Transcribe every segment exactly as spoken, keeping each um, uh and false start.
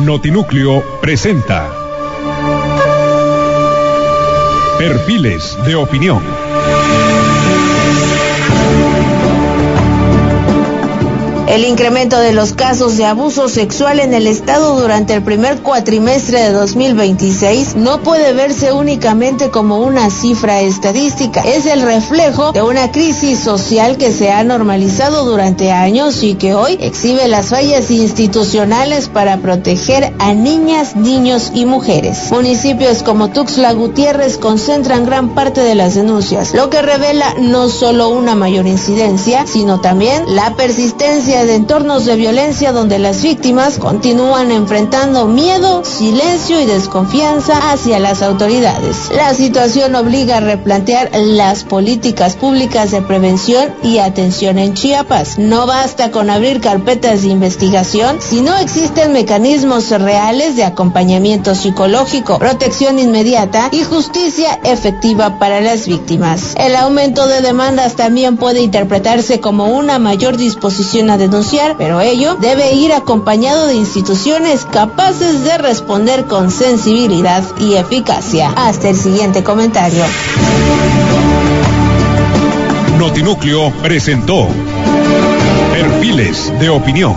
Notinúcleo presenta Perfiles de Opinión. El incremento de los casos de abuso sexual en el estado durante el primer cuatrimestre de dos mil veintiséis no puede verse únicamente como una cifra estadística. Es el reflejo de una crisis social que se ha normalizado durante años y que hoy exhibe las fallas institucionales para proteger a niñas, niños y mujeres. Municipios como Tuxtla Gutiérrez concentran gran parte de las denuncias, lo que revela no solo una mayor incidencia, sino también la persistencia de entornos de violencia donde las víctimas continúan enfrentando miedo, silencio y desconfianza hacia las autoridades. La situación obliga a replantear las políticas públicas de prevención y atención en Chiapas. No basta con abrir carpetas de investigación si no existen mecanismos reales de acompañamiento psicológico, protección inmediata y justicia efectiva para las víctimas. El aumento de demandas también puede interpretarse como una mayor disposición a denunciar, pero ello debe ir acompañado de instituciones capaces de responder con sensibilidad y eficacia. Hasta el siguiente comentario. Notinúcleo presentó Perfiles de Opinión.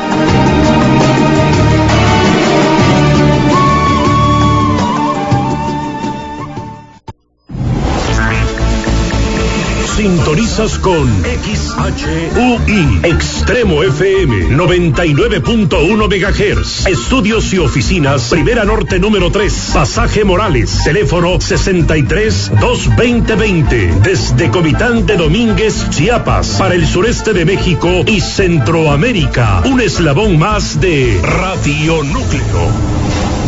Sintonizas con X H U I Extremo F M noventa y nueve punto uno megahertz. Estudios y oficinas Primera Norte número tres, Pasaje Morales. Teléfono sesenta y tres, dos veinte veinte. Desde Comitán de Domínguez, Chiapas, para el sureste de México y Centroamérica. Un eslabón más de Radio Núcleo.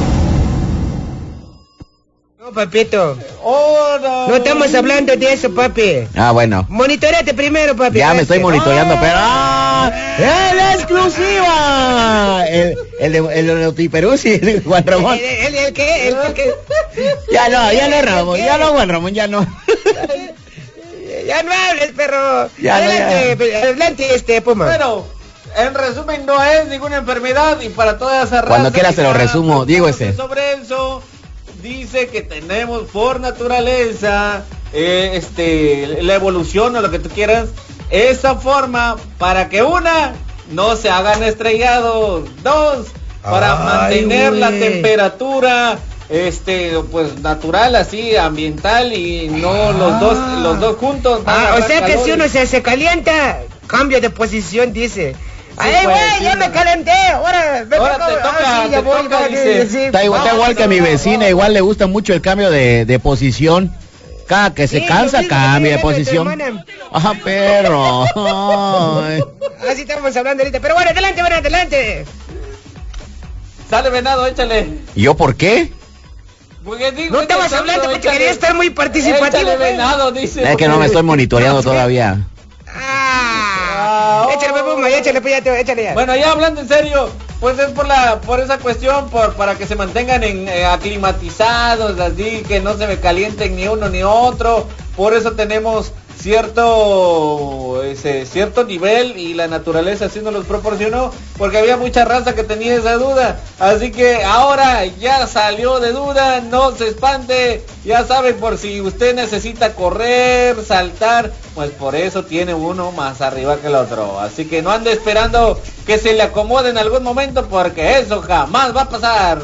No, papito. Oh, no. No estamos hablando de eso, papi. Ah, bueno. Monitoreate primero, papi. Ya gracias. Me estoy monitoreando, oh. pero... ¡Ah! ¡El exclusiva! El, el de el de Notiperuzzi, el Juan Ramón. ¿El, el, el, el qué? ¿El, el qué? Ya no, ya no, Ramón. Ya no, Juan Ramón, ya no. Ya no hables, perro. Ya adelante, no, ya. adelante, este, Puma. Bueno, en resumen, no es ninguna enfermedad y para toda esa raza... Cuando quieras se lo resumo, digo ese. Sobre eso... Dice que tenemos por naturaleza, eh, este, la evolución o lo que tú quieras, esa forma para que una, no se hagan estrellados, dos, para Ay, mantener wey. la temperatura, este, pues natural, así, ambiental y no ah. los dos, los dos juntos. Ah, o sea que si uno se, se calienta, cambia de posición, dice. Sí, ¡ay, güey! Pues, ya sí, me calenté. Ahora, me ahora te toca, ah, sí, ya te voy, toca, dice. Sí, está igual, está igual que a mi vecina, igual le gusta mucho el cambio de, de posición. Cada que se sí, cansa, cambia de posición. Ajá, perro. Así estamos hablando ahorita. Pero bueno, adelante, bueno, adelante. Sale, venado, échale. ¿Y yo por qué? Porque digo, no estabas hablando porque quería estar muy participativo. Échale, venado, dice. Es que no me estoy monitoreando todavía. Ah, oh. Échale, Puma, échale, échale, échale ya. Bueno, ya hablando en serio, pues es por la, por esa cuestión, por para que se mantengan en, eh, aclimatizados, así que no se me calienten ni uno ni otro. Por eso tenemos cierto, ese, cierto nivel y la naturaleza así nos los proporcionó, porque había mucha raza que tenía esa duda. Así que ahora ya salió de duda, no se espante, ya saben, por si usted necesita correr, saltar, pues por eso tiene uno más arriba que el otro. Así que no ande esperando que se le acomode en algún momento, porque eso jamás va a pasar.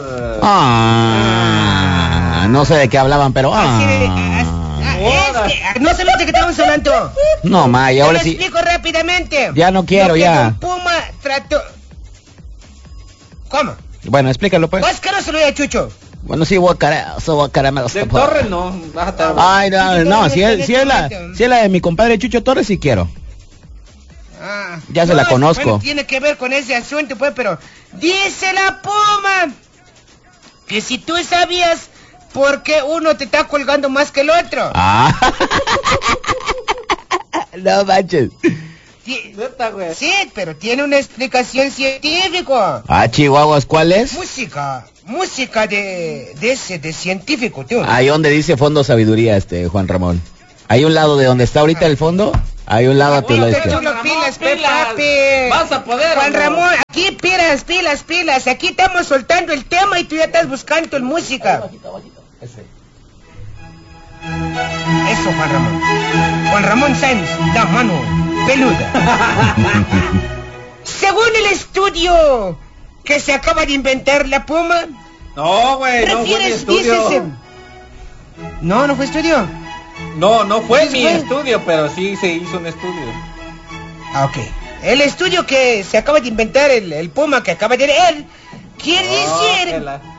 Ah, no sé de qué hablaban, pero ah. Es que, no sabes de qué estamos hablando. No, ma, y ahora sí. Te explico rápidamente. Ya no quiero, ya. Puma trató. ¿Cómo? Bueno, explícalo, pues. ¿Vos qué no se lo diga, Chucho? Bueno, sí, guacarazo, guacaramelos. De Torres no. Ay, no, no, si es, si es la, si es la de mi compadre Chucho Torres, sí quiero. Ah, ya se no, la conozco. Bueno, tiene que ver con ese asunto, pues, pero dice la Puma que si tú sabías por qué uno te está colgando más que el otro. Ah. No manches. Sí, sí, pero tiene una explicación científica. Ah, Chihuahuas, ¿cuál es? Música, música de, de ese, de científico, tío. Ahí donde dice fondo sabiduría, este, Juan Ramón. Hay un lado de donde está ahorita ah. el fondo. Hay un lado a tu lado Te izquierdo. chulo, pilas, pe, pilas. papi. Vas a poder, Juan ¿o no? Ramón, aquí pilas, pilas, pilas. Aquí estamos soltando el tema y tú ya estás buscando en música. Eso, Juan Ramón. Juan Ramón Sanz, la mano peluda. Según el estudio que se acaba de inventar la Puma, No, güey, no fue mi refieres, estudio. dícese... No, no fue estudio. No, no fue ¿Qué mi fue? estudio, pero sí se hizo un estudio. Ah, ok. El estudio que se acaba de inventar, el, el Puma que acaba de leer, quiere Oh, decir que la-